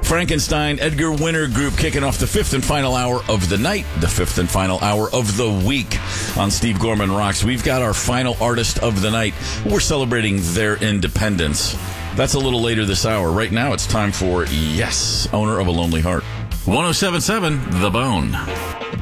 Frankenstein Edgar Winter Group kicking off the fifth and final hour of the night, the fifth and final hour of the week on Steve Gorman Rocks. We've got our final artist of the night. We're celebrating their independence. That's a little later this hour. Right now, it's time for Yes, Owner of a Lonely Heart. 107.7 The Bone.